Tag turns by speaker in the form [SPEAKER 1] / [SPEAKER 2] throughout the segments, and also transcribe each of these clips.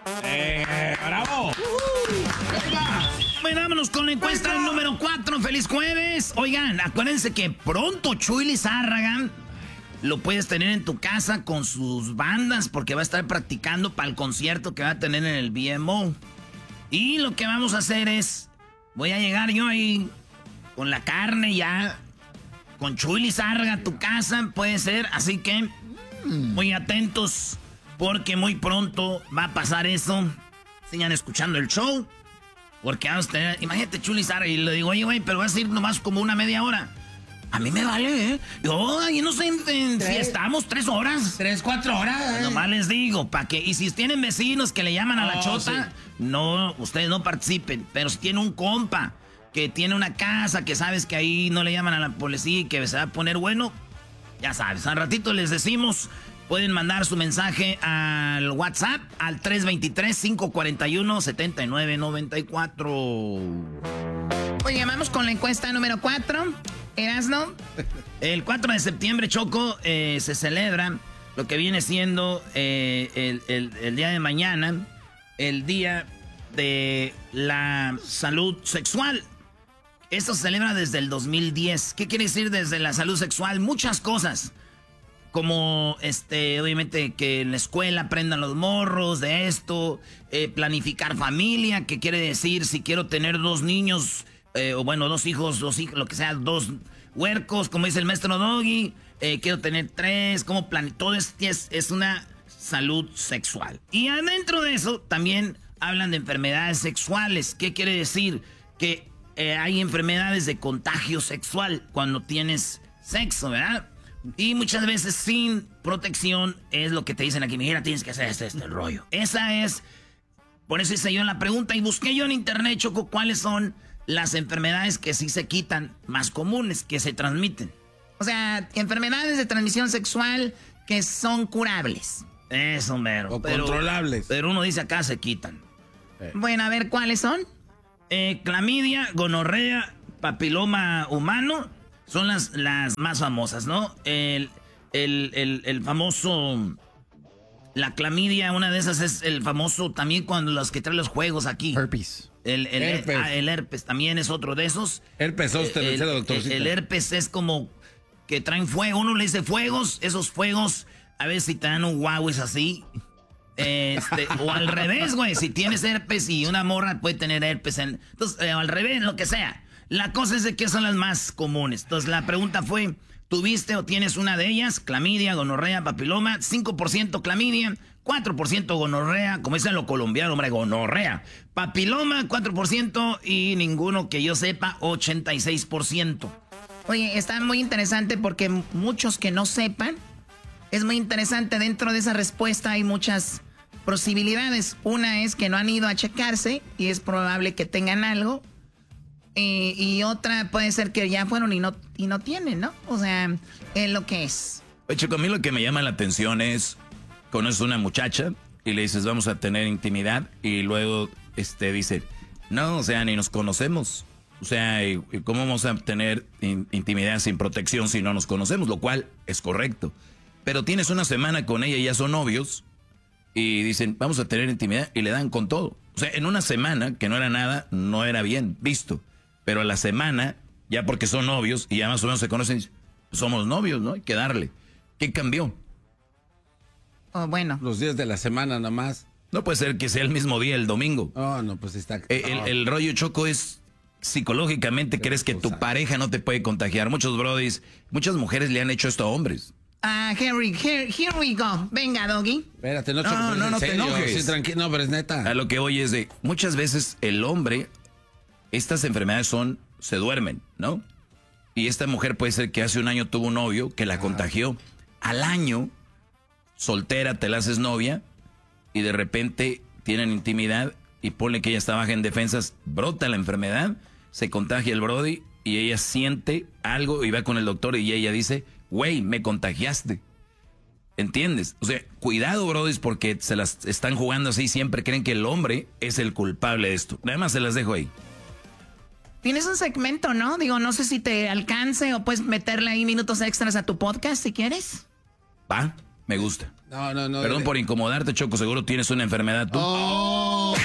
[SPEAKER 1] ¡Bravo!
[SPEAKER 2] Bueno, vámonos con la encuesta número 4. ¡Feliz jueves! Oigan, acuérdense que pronto Chuy Lizárraga lo puedes tener en tu casa con sus bandas porque va a estar practicando para el concierto que va a tener en el BMO. Y lo que vamos a hacer es, voy a llegar yo ahí con la carne ya, con Chuy Lizárraga a tu casa, puede ser. Así que muy atentos porque muy pronto va a pasar eso. Sigan escuchando el show. Porque vamos a tener, imagínate Chuy Lizárraga y le digo, oye, güey, pero vas a ir nomás como una media hora. A mí me vale, ¿eh? Yo ahí no sé, estamos 3 horas.
[SPEAKER 1] 3, 4 horas.
[SPEAKER 2] Nomás les digo, para que, y si tienen vecinos que le llaman a la chota, sí, no, ustedes no participen. Pero si tiene un compa que tiene una casa, que sabes que ahí no le llaman a la policía y que se va a poner bueno, ya sabes, al ratito les decimos. Pueden mandar su mensaje al WhatsApp al 323-541-7994. Oye, vamos con la encuesta número 4. Erasno. El 4 de septiembre, Choco, se celebra lo que viene siendo el día de mañana, el día de la salud sexual. Esto se celebra desde el 2010. ¿Qué quiere decir desde la salud sexual? Muchas cosas. Como, obviamente, que en la escuela aprendan los morros de esto, planificar familia, que quiere decir si quiero tener 2 niños, o bueno, 2 hijos, lo que sea, 2 huercos, como dice el maestro Doggy, quiero tener 3, como todo es una salud sexual. Y adentro de eso también hablan de enfermedades sexuales. ¿Qué quiere decir? Que hay enfermedades de contagio sexual cuando tienes sexo, ¿verdad? Y muchas veces sin protección es lo que te dicen aquí. Mira, tienes que hacer el rollo. Esa es, por eso hice yo en la pregunta y busqué yo en internet, Choco, cuáles son las enfermedades que sí se quitan, más comunes, que se transmiten. O sea, enfermedades de transmisión sexual que son curables. Eso, mero.
[SPEAKER 1] O controlables.
[SPEAKER 2] Pero uno dice acá se quitan. Bueno, a ver, ¿cuáles son? Clamidia, gonorrea, papiloma humano. Son las más famosas, ¿no? El famoso... La clamidia, una de esas es el famoso también cuando los que traen los juegos aquí.
[SPEAKER 3] Herpes.
[SPEAKER 2] El herpes también es otro de esos.
[SPEAKER 1] Herpes zóster, doctorcito.
[SPEAKER 2] El herpes es como que traen fuego. Uno le dice fuegos. Esos fuegos, a veces si te dan un Huawei así. O al revés, güey. Si tienes herpes y una morra puede tener herpes. Entonces, al revés, lo que sea. La cosa es de que son las más comunes. Entonces, la pregunta fue, ¿tuviste o tienes una de ellas? Clamidia, gonorrea, papiloma, 5% clamidia, 4% gonorrea, como dicen los colombianos, hombre, gonorrea. Papiloma, 4% y ninguno que yo sepa, 86%. Oye, está muy interesante porque muchos que no sepan, es muy interesante, dentro de esa respuesta hay muchas posibilidades. Una es que no han ido a checarse y es probable que tengan algo. Y otra puede ser que ya fueron y no tienen, ¿no? O sea, es lo que es.
[SPEAKER 4] Oye, Chico, a mí lo que me llama la atención es, conoces a una muchacha y le dices, vamos a tener intimidad, y luego dice, no, o sea, ni nos conocemos. O sea, ¿y cómo vamos a tener intimidad sin protección si no nos conocemos? Lo cual es correcto. Pero tienes una semana con ella y ya son novios, y dicen, vamos a tener intimidad, y le dan con todo. O sea, en una semana, que no era nada, no era bien visto. Pero a la semana, ya porque son novios y ya más o menos se conocen, somos novios, ¿no? Hay que darle. ¿Qué cambió?
[SPEAKER 2] Oh, bueno.
[SPEAKER 1] Los días de la semana nada más.
[SPEAKER 4] No puede ser que sea el mismo día, el domingo.
[SPEAKER 1] Oh, no, pues está...
[SPEAKER 4] El rollo, Choco, es psicológicamente crees que tu pareja no te puede contagiar. Muchos brodis, muchas mujeres le han hecho esto a hombres.
[SPEAKER 2] Henry, here we go. Venga, Doggy.
[SPEAKER 1] Espérate, no
[SPEAKER 4] te enojes.
[SPEAKER 1] Sí, tranquilo, no, pero es neta.
[SPEAKER 4] A lo que voy es de, muchas veces el hombre, estas enfermedades se duermen, ¿no? Y esta mujer puede ser que hace un año tuvo un novio que la contagió. Al año, soltera, te la haces novia y de repente tienen intimidad y ponle que ella está baja en defensas, brota la enfermedad, se contagia el brody y ella siente algo y va con el doctor y ella dice, güey, me contagiaste. ¿Entiendes? O sea, cuidado, brodis, porque se las están jugando así, siempre creen que el hombre es el culpable de esto. Nada más se las dejo ahí.
[SPEAKER 2] Tienes un segmento, ¿no? Digo, no sé si te alcance o puedes meterle ahí minutos extras a tu podcast si quieres.
[SPEAKER 4] Va, me gusta.
[SPEAKER 1] No.
[SPEAKER 4] Perdón por incomodarte, Choco, seguro tienes una enfermedad tú.
[SPEAKER 3] A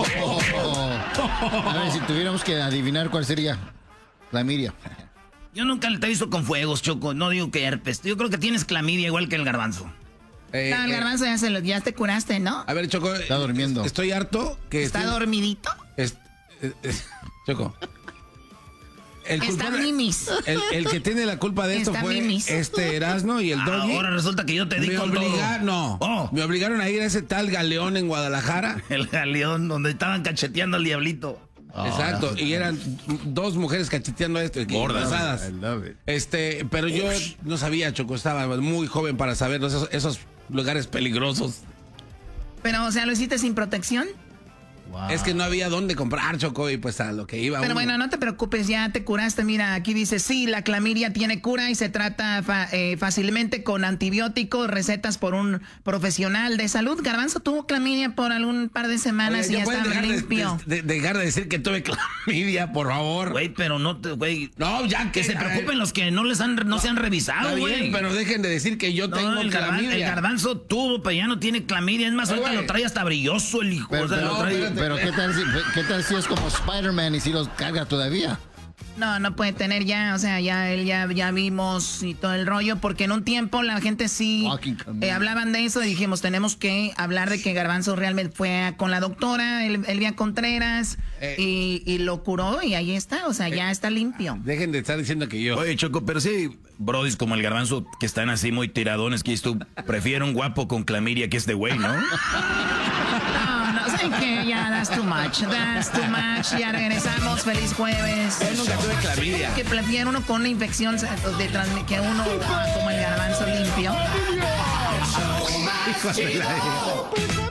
[SPEAKER 3] ver, si tuviéramos que adivinar cuál sería. Clamidia.
[SPEAKER 2] Yo nunca te he visto con fuegos, Choco. No digo que herpes. Yo creo que tienes clamidia igual que el garbanzo.
[SPEAKER 5] El garbanzo ya te curaste, ¿no?
[SPEAKER 1] A ver, Choco.
[SPEAKER 3] Está durmiendo.
[SPEAKER 1] Estoy harto que...
[SPEAKER 5] ¿Está dormidito?
[SPEAKER 1] Choco.
[SPEAKER 5] Está mimis.
[SPEAKER 1] El que tiene la culpa de esto
[SPEAKER 5] Está
[SPEAKER 1] fue
[SPEAKER 5] mimis.
[SPEAKER 1] Erasmo y el Doggy.
[SPEAKER 2] Ahora resulta que yo te di con todo.
[SPEAKER 1] Me obligaron a ir a ese tal Galeón en Guadalajara.
[SPEAKER 2] El Galeón, donde estaban cacheteando al diablito.
[SPEAKER 1] Exacto, y eran 2 mujeres cacheteando esto.
[SPEAKER 4] Gordas.
[SPEAKER 3] I love it.
[SPEAKER 1] Pero yo no sabía, Choco, estaba muy joven para saber esos lugares peligrosos.
[SPEAKER 5] Pero, o sea, ¿lo hiciste sin protección?
[SPEAKER 3] Wow.
[SPEAKER 1] Es que no había dónde comprar, Choco, y pues a lo que iba
[SPEAKER 5] Pero
[SPEAKER 1] uno.
[SPEAKER 5] bueno, no te preocupes, ya te curaste. Mira, aquí dice, sí, la clamidia tiene cura y se trata fácilmente con antibióticos, recetas por un profesional de salud. Garbanzo tuvo clamidia por algún par de semanas.
[SPEAKER 1] Oye,
[SPEAKER 5] y ya
[SPEAKER 1] pueden
[SPEAKER 5] está limpio.
[SPEAKER 1] dejar de decir que tuve clamidia, por favor.
[SPEAKER 2] Güey, pero no te, güey.
[SPEAKER 1] No, ya
[SPEAKER 2] Que se preocupen los que no se han revisado,
[SPEAKER 1] Está bien,
[SPEAKER 2] güey.
[SPEAKER 1] pero dejen de decir que yo tengo
[SPEAKER 2] el
[SPEAKER 1] clamidia.
[SPEAKER 2] garbanzo tuvo, pero ya no tiene clamidia. Es más, ahorita
[SPEAKER 1] güey.
[SPEAKER 2] lo trae hasta brilloso el hijo. O sea, lo trae.
[SPEAKER 3] Pero ¿qué tal si es como Spider-Man y si los carga todavía?
[SPEAKER 5] No puede tener ya, o sea, ya vimos y todo el rollo, porque en un tiempo la gente sí hablaban de eso y dijimos, tenemos que hablar de que Garbanzo realmente fue con la doctora Elvia Contreras y lo curó y ahí está, o sea, ya está limpio.
[SPEAKER 1] Dejen de estar diciendo que yo.
[SPEAKER 4] Oye, Choco, pero sí, brodis como el garbanzo que están así muy tiradones, que tú prefiero un guapo con clamidia que este güey, ¿no?
[SPEAKER 5] No, ¿saben qué? Ya, that's too much, ya regresamos, feliz jueves.
[SPEAKER 1] Yo nunca tuve clamidia.
[SPEAKER 5] Que prefiere uno con una infección que uno como el Garbanzo limpio.
[SPEAKER 1] Hijo de la-